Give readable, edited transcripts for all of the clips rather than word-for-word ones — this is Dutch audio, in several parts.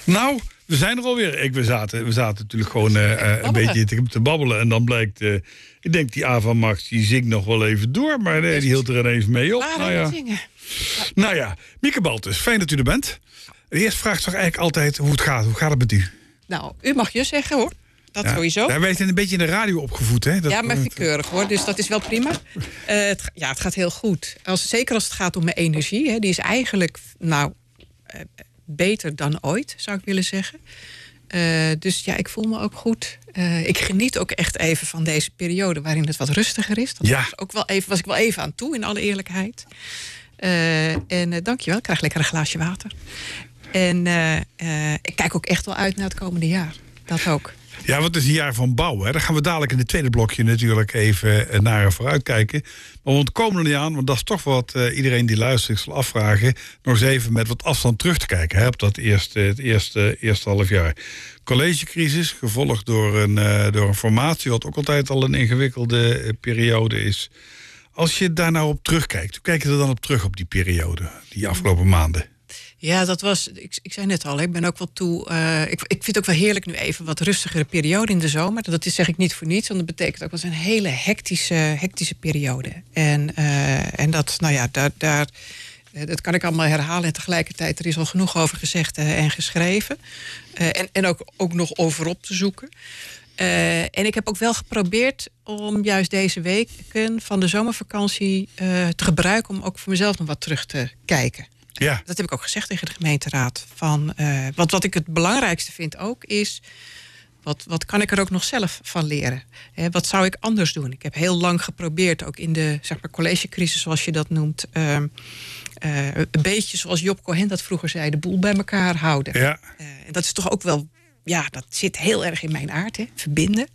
Nou, we zijn er alweer. We zaten natuurlijk gewoon een beetje te babbelen. En dan blijkt, ik denk die Ava Max, die zingt nog wel even door. Maar nee, die hield er ineens mee op. Nou ja, Mieke Baltus, fijn dat u er bent. Eerst vraagt toch eigenlijk altijd hoe het gaat. Hoe gaat het met u? Nou, u mag je zeggen hoor. Dat sowieso. Ja, wij zijn een beetje in de radio opgevoed, hè? Ja, maar vind ik keurig hoor. Dus dat is wel prima. Het gaat heel goed. Zeker als het gaat om mijn energie. Hè, die is eigenlijk beter dan ooit, zou ik willen zeggen. Dus ja, ik voel me ook goed. Ik geniet ook echt even van deze periode waarin het wat rustiger is. Dat was ik wel even aan toe, in alle eerlijkheid. Dankjewel, ik krijg lekker een glaasje water. En ik kijk ook echt wel uit naar het komende jaar. Dat ook. Ja, want het is een jaar van bouwen. Hè. Daar gaan we dadelijk in het tweede blokje natuurlijk even naar vooruit kijken. Maar we komen er niet aan, want dat is toch wat iedereen die luistert zal afvragen. Nog eens even met wat afstand terug te kijken, hè, op dat het eerste half jaar. Collegecrisis, gevolgd door een formatie, wat ook altijd al een ingewikkelde periode is. Als je daar nou op terugkijkt, hoe kijk je er dan op terug op die periode, die afgelopen maanden? Ja, dat was, ik zei net al, ik ben ook wel toe. Ik vind het ook wel heerlijk nu even wat rustigere periode in de zomer. Dat zeg ik niet voor niets, want dat betekent ook wel een hele hectische periode. En dat, dat kan ik allemaal herhalen. En tegelijkertijd, er is al genoeg over gezegd en geschreven. En ook nog overop te zoeken. En ik heb ook wel geprobeerd om juist deze weken van de zomervakantie te gebruiken om ook voor mezelf nog wat terug te kijken. Ja. Dat heb ik ook gezegd tegen de gemeenteraad. Wat ik het belangrijkste vind ook is, wat kan ik er ook nog zelf van leren? Wat zou ik anders doen? Ik heb heel lang geprobeerd, ook in de collegecrisis zoals je dat noemt, een beetje zoals Job Cohen dat vroeger zei, de boel bij elkaar houden. Ja. En dat is toch ook wel, dat zit heel erg in mijn aard, verbinden.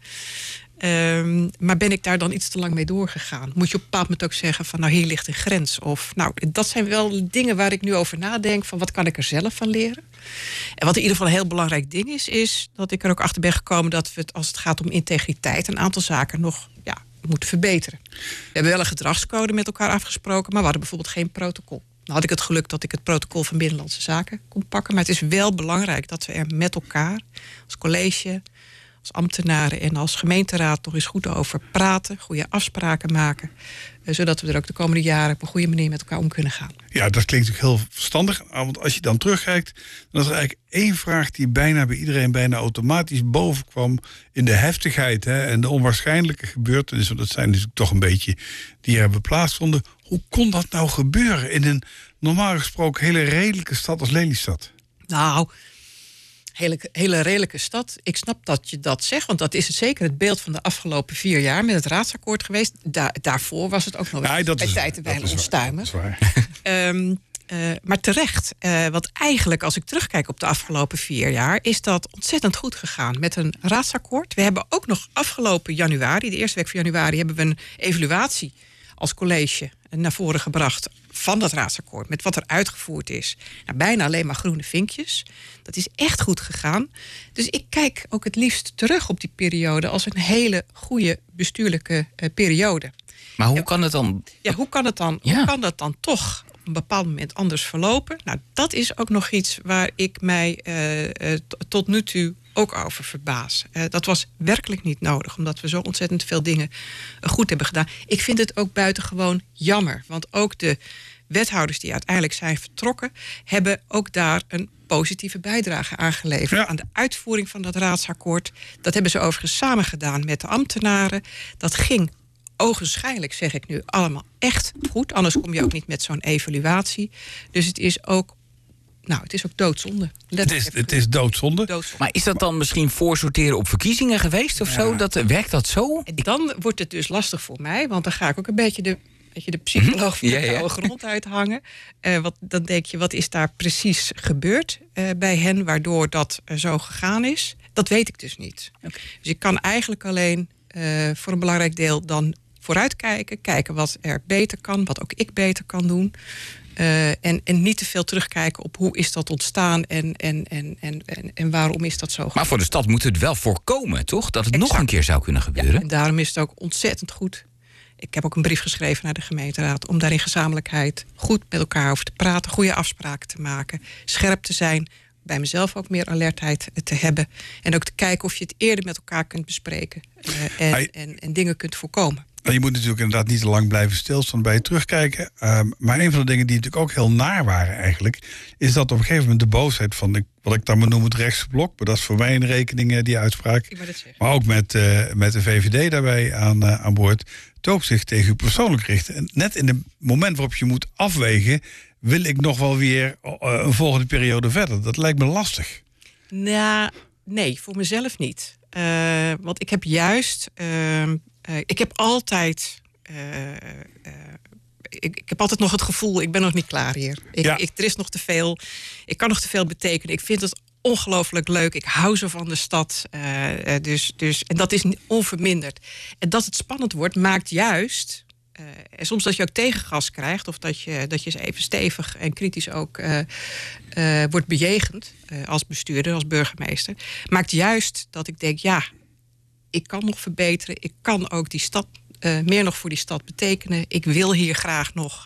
Maar ben ik daar dan iets te lang mee doorgegaan? Moet je op een bepaald moment ook zeggen van, hier ligt een grens. Of dat zijn wel dingen waar ik nu over nadenk, van wat kan ik er zelf van leren? En wat in ieder geval een heel belangrijk ding is dat ik er ook achter ben gekomen dat we als het gaat om integriteit een aantal zaken nog moeten verbeteren. We hebben wel een gedragscode met elkaar afgesproken, maar we hadden bijvoorbeeld geen protocol. Dan had ik het geluk dat ik het protocol van Binnenlandse Zaken kon pakken. Maar het is wel belangrijk dat we er met elkaar als college, als ambtenaren en als gemeenteraad nog eens goed over praten, goede afspraken maken, zodat we er ook de komende jaren op een goede manier met elkaar om kunnen gaan. Ja, dat klinkt natuurlijk heel verstandig, want als je dan terugkijkt, dan is er eigenlijk één vraag die bij iedereen bijna automatisch bovenkwam in de heftigheid en de onwaarschijnlijke gebeurtenissen, want dat zijn natuurlijk toch een beetje die hebben plaatsgevonden. Hoe kon dat nou gebeuren in een normaal gesproken hele redelijke stad als Lelystad? Nou, hele redelijke stad. Ik snap dat je dat zegt, want dat is zeker het beeld van de afgelopen 4 jaar met het raadsakkoord geweest. Daarvoor was het ook nog bij tijd en wijle onstuimig. Maar terecht, want eigenlijk als ik terugkijk op de afgelopen 4 jaar, is dat ontzettend goed gegaan met een raadsakkoord. We hebben ook nog afgelopen januari, de eerste week van januari, hebben we een evaluatie als college naar voren gebracht van dat raadsakkoord, met wat er uitgevoerd is. Bijna alleen maar groene vinkjes. Dat is echt goed gegaan. Dus ik kijk ook het liefst terug op die periode als een hele goede bestuurlijke periode. Maar hoe kan het dan? Ja, hoe kan dat dan toch op een bepaald moment anders verlopen? Nou, dat is ook nog iets waar ik mij tot nu toe ook over verbaas. Dat was werkelijk niet nodig, omdat we zo ontzettend veel dingen goed hebben gedaan. Ik vind het ook buitengewoon jammer, want ook de wethouders die uiteindelijk zijn vertrokken, hebben ook daar een positieve bijdrage aangeleverd. Ja. Aan de uitvoering van dat raadsakkoord. Dat hebben ze overigens samen gedaan met de ambtenaren. Dat ging ogenschijnlijk, zeg ik nu, allemaal echt goed. Anders kom je ook niet met zo'n evaluatie. Dus het is ook doodzonde. Het is doodzonde. Maar is dat dan misschien voorsorteren op verkiezingen geweest of zo? Werkt dat zo? En dan wordt het dus lastig voor mij, want dan ga ik ook een beetje de psycholoog van de oude grond uithangen. Dan denk je, wat is daar precies gebeurd bij hen, waardoor dat zo gegaan is? Dat weet ik dus niet. Okay. Dus ik kan eigenlijk alleen voor een belangrijk deel dan vooruitkijken, kijken wat er beter kan, wat ook ik beter kan doen. En niet te veel terugkijken op hoe is dat ontstaan en waarom is dat zo gebeurd. Maar voor de stad moet het wel voorkomen, toch? Dat het nog een keer zou kunnen gebeuren. Ja, en daarom is het ook ontzettend goed. Ik heb ook een brief geschreven naar de gemeenteraad om daar in gezamenlijkheid goed met elkaar over te praten, goede afspraken te maken, scherp te zijn bij mezelf ook meer alertheid te hebben. En ook te kijken of je het eerder met elkaar kunt bespreken. En dingen kunt voorkomen. Je moet natuurlijk inderdaad niet te lang blijven stilstaan bij het terugkijken. Maar een van de dingen die natuurlijk ook heel naar waren eigenlijk, is dat op een gegeven moment de boosheid van wat ik dan maar noem het rechtse blok, maar dat is voor mij een rekening, die uitspraak. Maar ook met de VVD daarbij aan boord, toog zich tegen u persoonlijk richten. En net in het moment waarop je moet afwegen, wil ik nog wel weer een volgende periode verder. Dat lijkt me lastig. Nou, nee, voor mezelf niet. Want ik heb juist... ik heb altijd... Ik heb altijd nog het gevoel, ik ben nog niet klaar hier. Er is nog te veel. Ik kan nog te veel betekenen. Ik vind het ongelooflijk leuk. Ik hou zo van de stad. En dat is onverminderd. En dat het spannend wordt, maakt juist... en soms dat je ook tegengas krijgt, of dat je eens even stevig en kritisch ook wordt bejegend als bestuurder, als burgemeester, maakt juist dat ik denk, ik kan nog verbeteren. Ik kan ook die stad meer nog voor die stad betekenen. Ik wil hier graag nog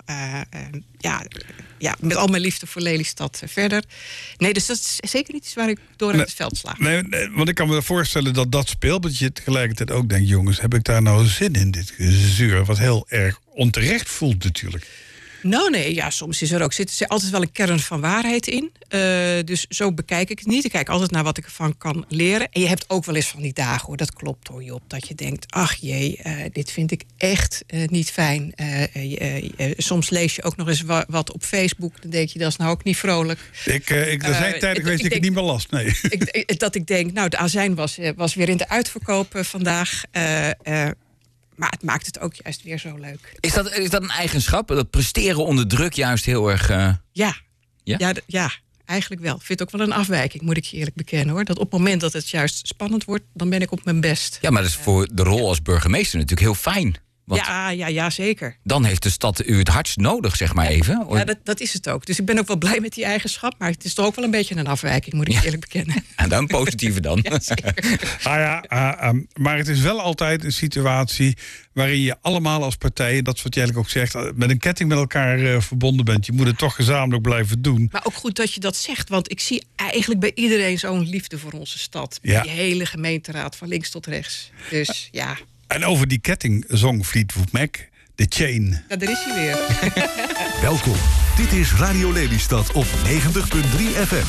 met al mijn liefde voor Lelystad verder. Nee, dus dat is zeker niet iets waar ik door uit het veld sla. Nee, want ik kan me voorstellen dat dat speelt, dat je tegelijkertijd ook denkt, jongens, heb ik daar nou zin in, dit gezeur, wat heel erg onterecht voelt natuurlijk. Nou nee, soms zit er altijd wel een kern van waarheid in. Dus zo bekijk ik het niet. Ik kijk altijd naar wat ik ervan kan leren. En je hebt ook wel eens van die dagen, hoor, dat klopt hoor, Job, dat je denkt, ach jee, dit vind ik echt niet fijn. Soms lees je ook nog eens wat op Facebook. Dan denk je, dat is nou ook niet vrolijk. Er zijn tijden geweest dat ik het niet meer las, nee. Dat ik denk, nou, de azijn was weer in de uitverkoop vandaag. Maar het maakt het ook juist weer zo leuk. Is dat een eigenschap? Dat presteren onder druk juist heel erg... Ja, eigenlijk wel. Ik vind het ook wel een afwijking, moet ik je eerlijk bekennen, hoor. Dat op het moment dat het juist spannend wordt, dan ben ik op mijn best. Ja, maar dat is voor de rol als burgemeester natuurlijk heel fijn. Want ja, zeker. Dan heeft de stad u het hardst nodig, zeg maar even. Ja, dat is het ook. Dus ik ben ook wel blij met die eigenschap. Maar het is toch ook wel een beetje een afwijking, moet ik eerlijk bekennen. En dan positieve dan. Ja, zeker. Maar het is wel altijd een situatie waarin je allemaal als partijen, dat is wat jij eigenlijk ook zegt, met een ketting met elkaar verbonden bent. Je moet het toch gezamenlijk blijven doen. Maar ook goed dat je dat zegt. Want ik zie eigenlijk bij iedereen zo'n liefde voor onze stad. Ja. Die hele gemeenteraad, van links tot rechts. Dus ja... En over die ketting zong Fleetwood Mac, The Chain. Ja, daar is hij weer. Welkom. Dit is Radio Lelystad op 90.3 FM.